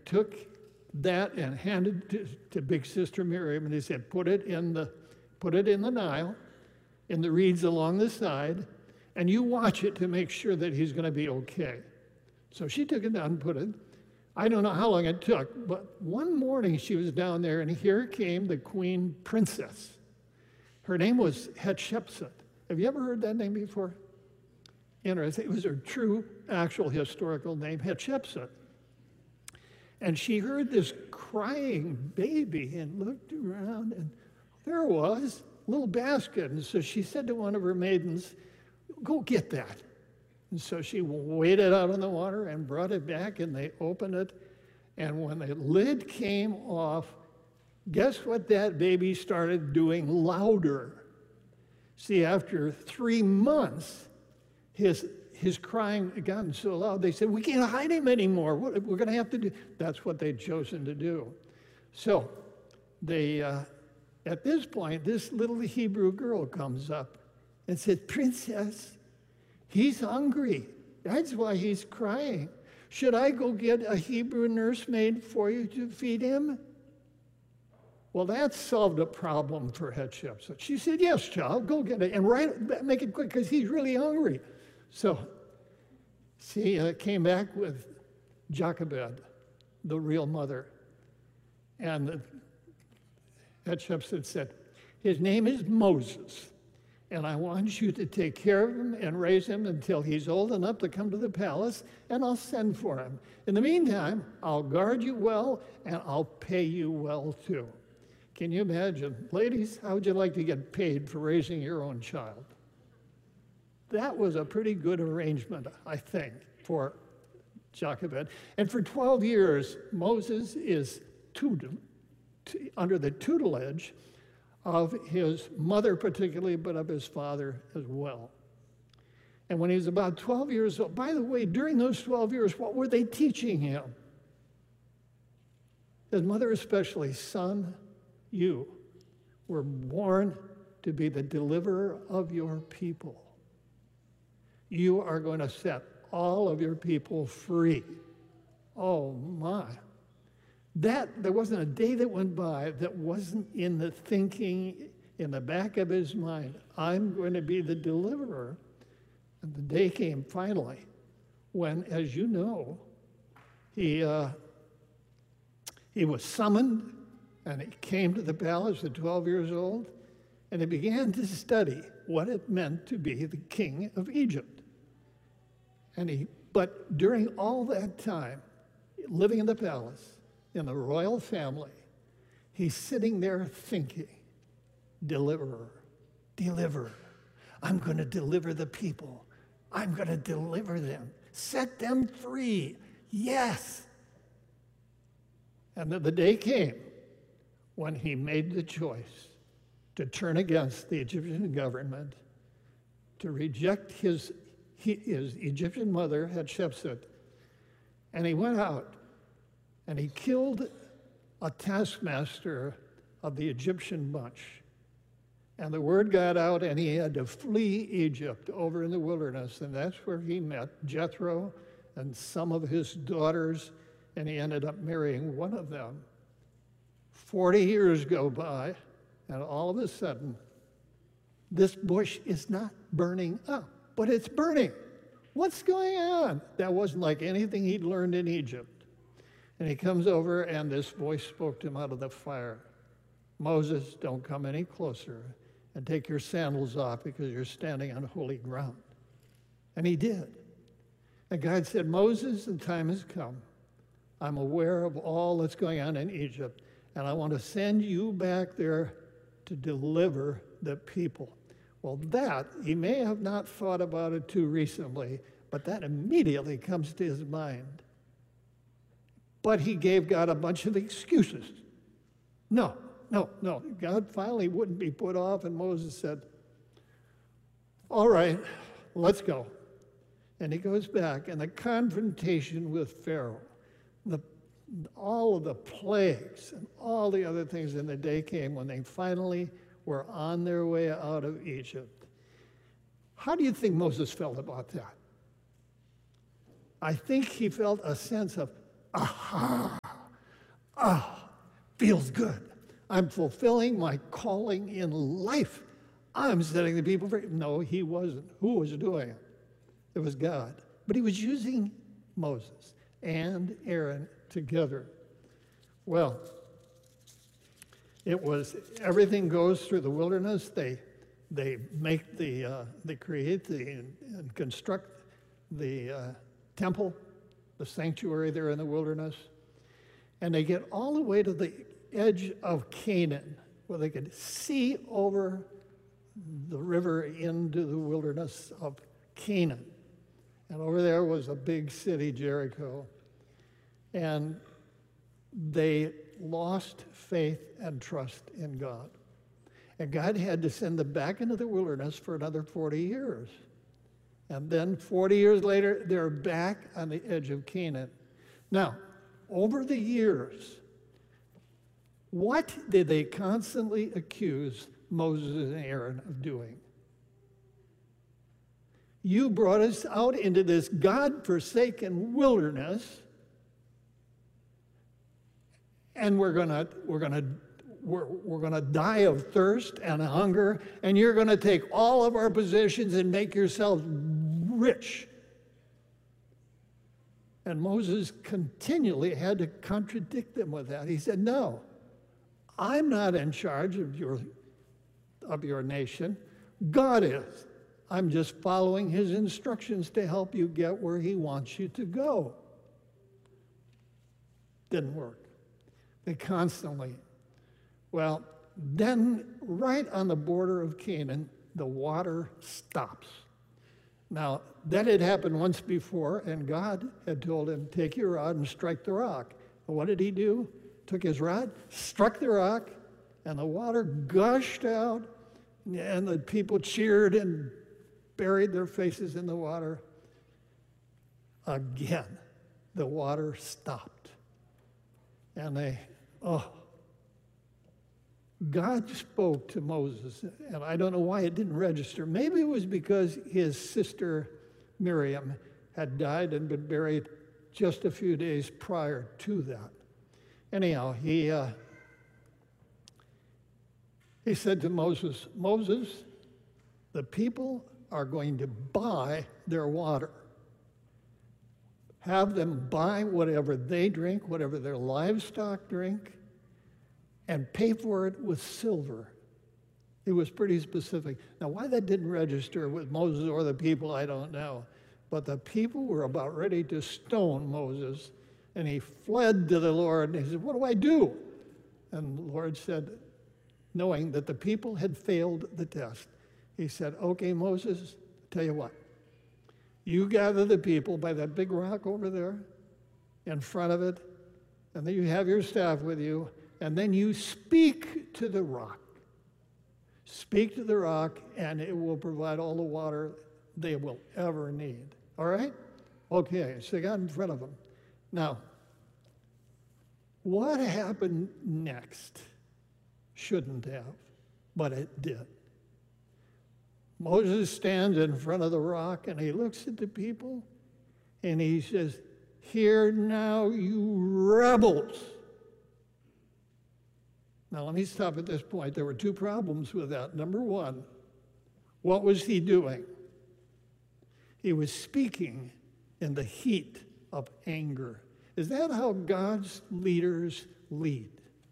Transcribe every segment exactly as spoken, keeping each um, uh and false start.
took that and handed it to, to big sister Miriam, and they said, put it in the, put it in the Nile, in the reeds along the side, and you watch it to make sure that he's going to be okay. So she took it down and put it. I don't know how long it took, but one morning she was down there, and here came the queen princess. Her name was Hatshepsut. Have you ever heard that name before? Interesting. It was her true, actual historical name, Hatshepsut. And she heard this crying baby and looked around, and there it was, a little basket. And so she said to one of her maidens, go get that. And so she waded out on the water and brought it back, and they opened it. And when the lid came off, guess what that baby started doing louder? See, after three months, his, his crying had gotten so loud, they said, we can't hide him anymore. What, we're going to have to do. That's what they'd chosen to do. So they, uh, at this point, this little Hebrew girl comes up and said, Princess, he's hungry. That's why he's crying. Should I go get a Hebrew nursemaid for you to feed him? Well, that solved a problem for Hatshepsut. She said, yes, child, go get it. And right, make it quick, because he's really hungry. So she uh, came back with Jochebed, the real mother. And the, Hatshepsut said, his name is Moses. And I want you to take care of him and raise him until he's old enough to come to the palace, and I'll send for him. In the meantime, I'll guard you well, and I'll pay you well, too. Can you imagine? Ladies, how would you like to get paid for raising your own child? That was a pretty good arrangement, I think, for Jochebed. And for twelve years, Moses is tutor, under the tutelage of his mother particularly, but of his father as well. And when he was about twelve years old, by the way, during those twelve years, what were they teaching him? His mother especially, son, you were born to be the deliverer of your people. You are going to set all of your people free. Oh my. That, there wasn't a day that went by that wasn't in the thinking, in the back of his mind, I'm going to be the deliverer. And the day came finally when, as you know, he, uh, he was summoned, and he came to the palace at twelve years old, and he began to study what it meant to be the king of Egypt. And he, but during all that time, living in the palace, in the royal family, he's sitting there thinking, deliverer, deliverer. I'm going to deliver the people. I'm going to deliver them, set them free. Yes. And then the day came when he made the choice to turn against the Egyptian government, to reject his, his Egyptian mother, Hatshepsut, and he went out and he killed a taskmaster of the Egyptian bunch. And the word got out, and he had to flee Egypt over in the wilderness, and that's where he met Jethro and some of his daughters, and he ended up marrying one of them. Forty years go by, and all of a sudden, this bush is not burning up, but it's burning. What's going on? That wasn't like anything he'd learned in Egypt. And he comes over, and this voice spoke to him out of the fire. Moses, don't come any closer, and take your sandals off because you're standing on holy ground. And he did. And God said, Moses, the time has come. I'm aware of all that's going on in Egypt, and I want to send you back there to deliver the people. Well, that, he may have not thought about it too recently, but that immediately comes to his mind. But he gave God a bunch of excuses. No, no, no. God finally wouldn't be put off, and Moses said, all right, let's go. And he goes back, and the confrontation with Pharaoh, the, all of the plagues and all the other things, and the day came when they finally were on their way out of Egypt. How do you think Moses felt about that? I think he felt a sense of, aha, Ah, feels good. I'm fulfilling my calling in life. I'm setting the people free. No, he wasn't. Who was doing it? It was God. But he was using Moses and Aaron together. Well, it was, everything goes through the wilderness. They they make the, uh, they create the, and, and construct the uh, temple, the sanctuary there in the wilderness. And they get all the way to the edge of Canaan, where they could see over the river into the wilderness of Canaan. And over there was a big city, Jericho. And they lost faith and trust in God. And God had to send them back into the wilderness for another forty years. And then forty years later, they're back on the edge of Canaan. Now, over the years, what did they constantly accuse Moses and Aaron of doing? You brought us out into this God-forsaken wilderness, and we're gonna we're gonna we're, we're gonna die of thirst and hunger, and you're gonna take all of our possessions and make yourself rich. And Moses continually had to contradict them with that. He said, no, I'm not in charge of your of your nation. God is. I'm just following his instructions to help you get where he wants you to go. Didn't work. They constantly. Well, then right on the border of Canaan, the water stops. Now, that had happened once before, and God had told him, take your rod and strike the rock. And what did he do? Took his rod, struck the rock, and the water gushed out, and the people cheered and buried their faces in the water. Again, the water stopped. And they, oh, God spoke to Moses, and I don't know why it didn't register. Maybe it was because his sister Miriam had died and been buried just a few days prior to that. Anyhow, he uh, he said to Moses, Moses, the people are going to buy their water. Have them buy whatever they drink, whatever their livestock drink, and pay for it with silver. It was pretty specific. Now, why that didn't register with Moses or the people, I don't know. But the people were about ready to stone Moses, and he fled to the Lord, and he said, what do I do? And the Lord said, knowing that the people had failed the test, he said, okay, Moses, tell you what. You gather the people by that big rock over there in front of it, and then you have your staff with you, and then you speak to the rock. Speak to the rock, and it will provide all the water they will ever need. All right? Okay, so they got in front of them. Now, what happened next shouldn't have, but it did. Moses stands in front of the rock, and he looks at the people, and he says, hear now, you rebels. Now, let me stop at this point. There were two problems with that. Number one, what was he doing? He was speaking in the heat of anger. Is that how God's leaders lead?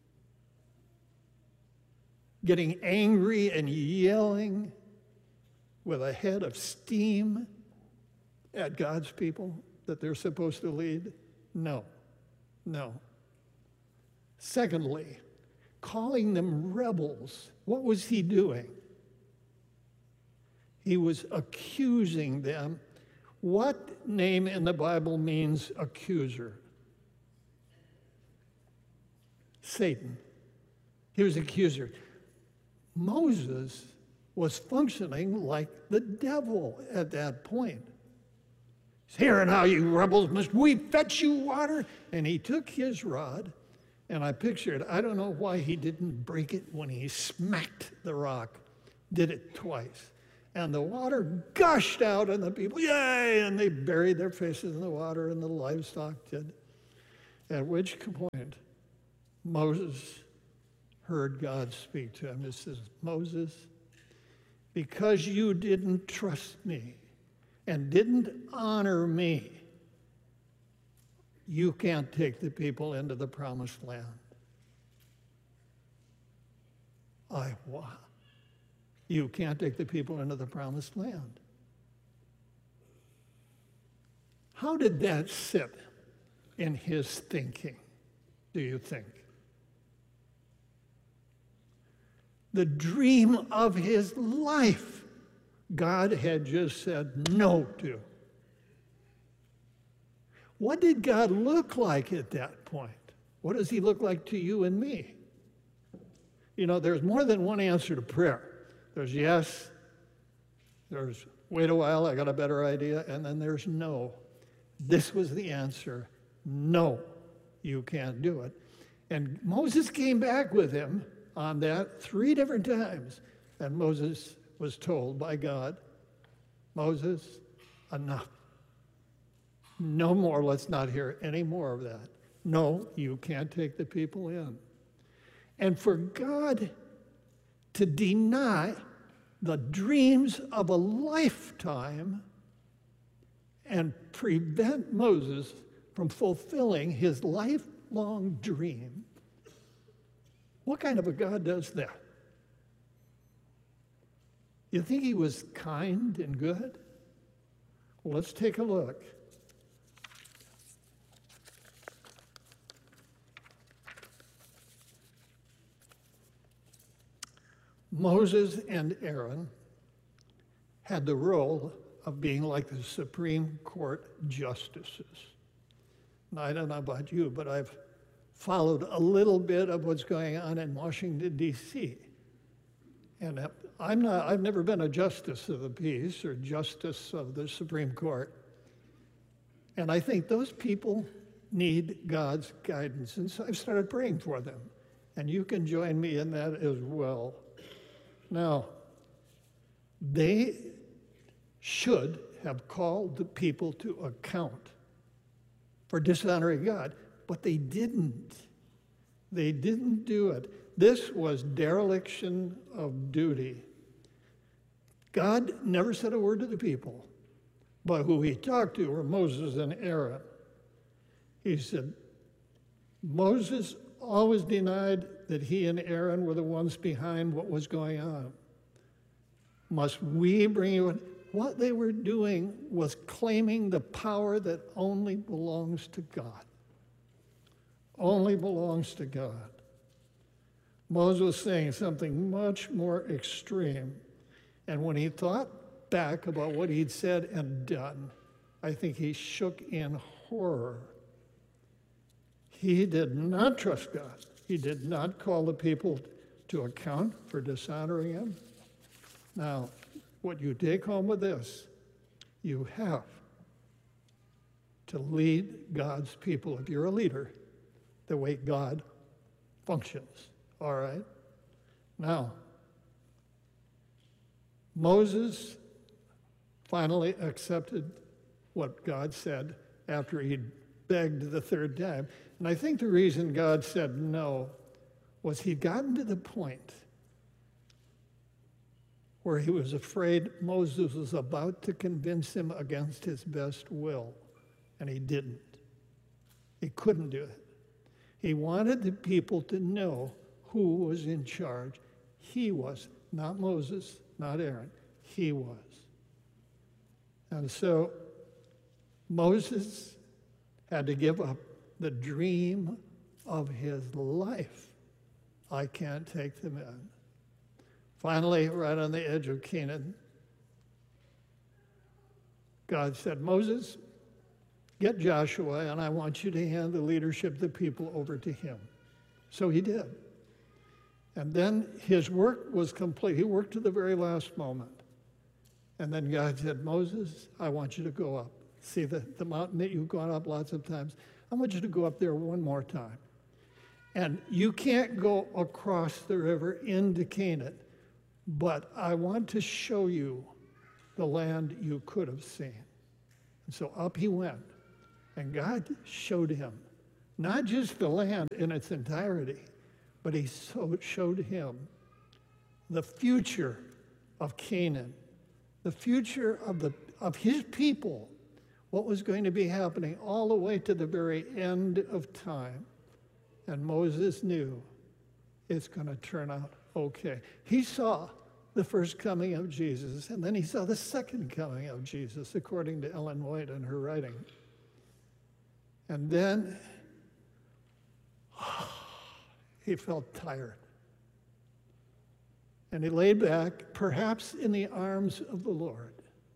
Getting angry and yelling with a head of steam at God's people that they're supposed to lead? No, no. Secondly, calling them rebels. What was he doing? He was accusing them. What name in the Bible means accuser? Satan. He was accuser. Moses was functioning like the devil at that point. Hear now, you rebels, must we fetch you water? And he took his rod, and I pictured, I don't know why he didn't break it when he smacked the rock, did it twice. And the water gushed out, and the people, yay, and they buried their faces in the water, and the livestock did. At which point, Moses heard God speak to him. He says, Moses, because you didn't trust me and didn't honor me, you can't take the people into the promised land. I, wow. You can't take the people into the promised land. How did that sit in his thinking, do you think? The dream of his life, God had just said no to. What did God look like at that point? What does he look like to you and me? You know, there's more than one answer to prayer. There's yes, there's wait a while, I got a better idea, and then there's no. This was the answer. No, you can't do it. And Moses came back with him on that three different times. And Moses was told by God, Moses, enough. No more, let's not hear any more of that. No, you can't take the people in. And for God to deny the dreams of a lifetime and prevent Moses from fulfilling his lifelong dream, what kind of a God does that? You think he was kind and good? Well, let's take a look. Moses and Aaron had the role of being like the Supreme Court justices. Now, I don't know about you, but I've followed a little bit of what's going on in Washington, D C And I'm not, I've never been a justice of the peace or justice of the Supreme Court. And I think those people need God's guidance. And so I've started praying for them. And you can join me in that as well. Now, they should have called the people to account for dishonoring God, but they didn't. They didn't do it. This was dereliction of duty. God never said a word to the people, but who he talked to were Moses and Aaron. He said, Moses always denied that he and Aaron were the ones behind what was going on. Must we bring you in? What they were doing was claiming the power that only belongs to God. Only belongs to God. Moses was saying something much more extreme. And when he thought back about what he'd said and done, I think he shook in horror. He did not trust God. He did not call the people to account for dishonoring him. Now, what you take home with this, you have to lead God's people, if you're a leader, the way God functions, all right? Now, Moses finally accepted what God said after he'd begged the third time. And I think the reason God said no was he'd gotten to the point where he was afraid Moses was about to convince him against his best will, and he didn't. He couldn't do it. He wanted the people to know who was in charge. He was, not Moses, not Aaron. He was. And so Moses had to give up the dream of his life. I can't take them in. Finally, right on the edge of Canaan, God said, Moses, get Joshua, and I want you to hand the leadership of the people over to him. So he did. And then his work was complete. He worked to the very last moment. And then God said, Moses, I want you to go up. See the, the mountain that you've gone up lots of times? I want you to go up there one more time. And you can't go across the river into Canaan, but I want to show you the land you could have seen. And so up he went, and God showed him not just the land in its entirety, but he so showed him the future of Canaan, the future of, the, of his people, what was going to be happening all the way to the very end of time. And Moses knew it's going to turn out okay. He saw the first coming of Jesus, and then he saw the second coming of Jesus, according to Ellen White in her writing. And then he felt tired. And he laid back, perhaps in the arms of the Lord.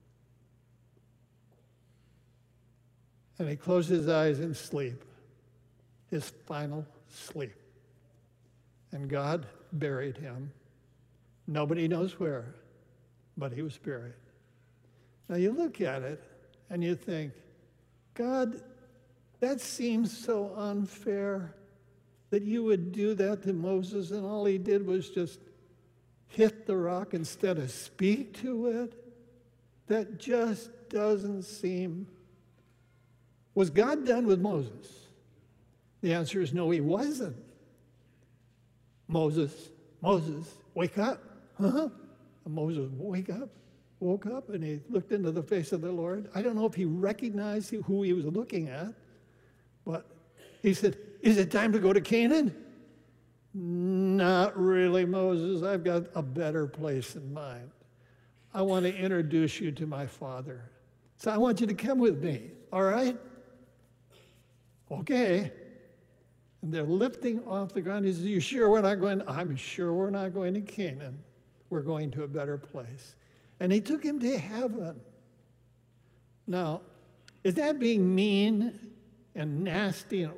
And he closed his eyes in sleep, his final sleep. And God buried him. Nobody knows where, but he was buried. Now you look at it and you think, God, that seems so unfair that you would do that to Moses, and all he did was just hit the rock instead of speak to it. That just doesn't seem. Was God done with Moses? The answer is no, he wasn't. Moses, Moses, wake up. Huh? And Moses wake up, woke up, and he looked into the face of the Lord. I don't know if he recognized who he was looking at, but he said, is it time to go to Canaan? Not really, Moses. I've got a better place in mind. I want to introduce you to my father. So I want you to come with me, all right? Okay. And they're lifting off the ground. He says, you sure we're not going? I'm sure we're not going to Canaan. We're going to a better place. And he took him to heaven. Now, is that being mean and nasty and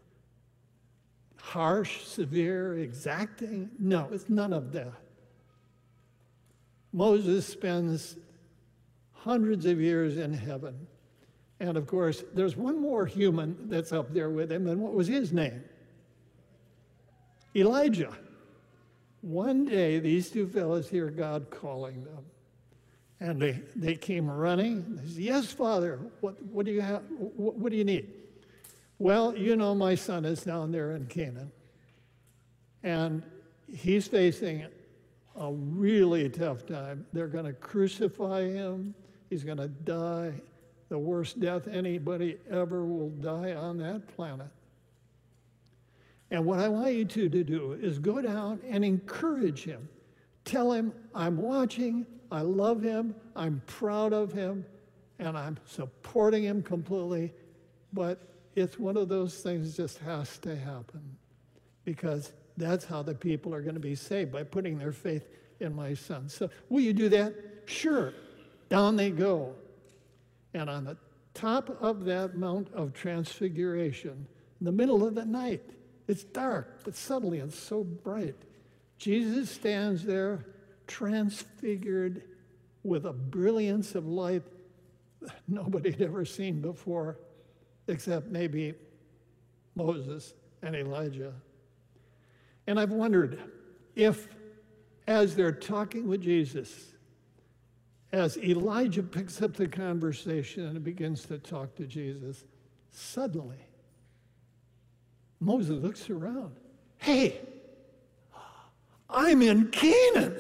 harsh, severe, exacting? No, it's none of that. Moses spends hundreds of years in heaven. And of course, there's one more human that's up there with him, and what was his name? Elijah. One day, these two fellows hear God calling them. And they, they came running. They said, yes, Father, what, what do you have? What, what do you need? Well, you know, my son is down there in Canaan. And he's facing a really tough time. They're going to crucify him. He's going to die the worst death anybody ever will die on that planet. And what I want you two to do is go down and encourage him. Tell him, I'm watching, I love him, I'm proud of him, and I'm supporting him completely. But it's one of those things that just has to happen, because that's how the people are going to be saved, by putting their faith in my son. So will you do that? Sure. Down they go. And on the top of that Mount of Transfiguration, in the middle of the night, it's dark, but suddenly it's so bright. Jesus stands there transfigured with a brilliance of light that nobody had ever seen before, except maybe Moses and Elijah. And I've wondered if, as they're talking with Jesus, as Elijah picks up the conversation and begins to talk to Jesus, suddenly Moses looks around. Hey, I'm in Canaan.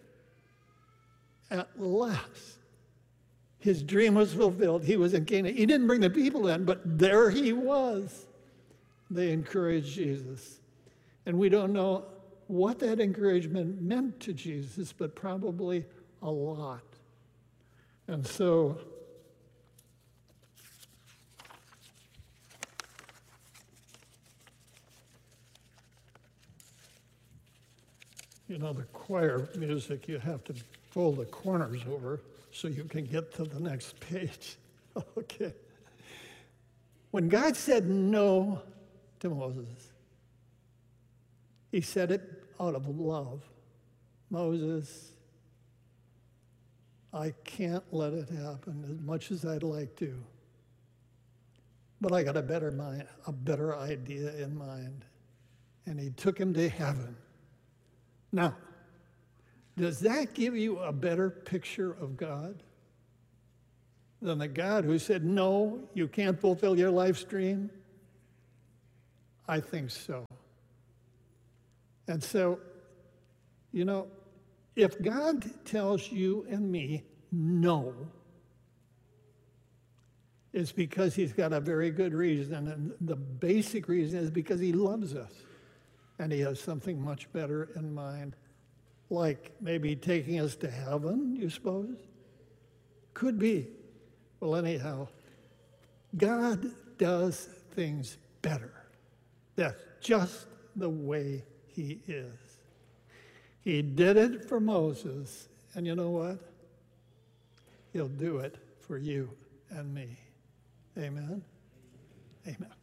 At last, his dream was fulfilled. He was in Canaan. He didn't bring the people in, but there he was. They encouraged Jesus. And we don't know what that encouragement meant to Jesus, but probably a lot. And so, you know, the choir music, you have to fold the corners over so you can get to the next page. Okay. When God said no to Moses, he said it out of love. Moses, I can't let it happen as much as I'd like to. But I got a better mind, a better idea in mind. And he took him to heaven. Now, does that give you a better picture of God than the God who said, no, you can't fulfill your life's dream? I think so. And so, you know, if God tells you and me no, it's because he's got a very good reason. And the basic reason is because he loves us. And he has something much better in mind. Like maybe taking us to heaven, you suppose? Could be. Well, anyhow, God does things better. That's just the way he is. He did it for Moses, and you know what? He'll do it for you and me. Amen? Amen.